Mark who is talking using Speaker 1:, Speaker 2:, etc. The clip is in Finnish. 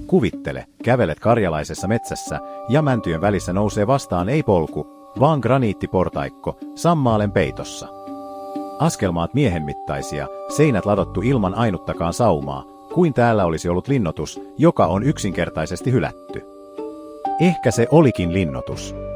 Speaker 1: Kuvittele, kävelet karjalaisessa metsässä ja mäntyjen välissä nousee vastaan ei polku, vaan graniittiportaikko sammaalen peitossa. Askelmaat miehen mittaisia, seinät ladottu ilman ainuttakaan saumaa, kuin täällä olisi ollut linnoitus, joka on yksinkertaisesti hylätty. Ehkä se olikin linnoitus.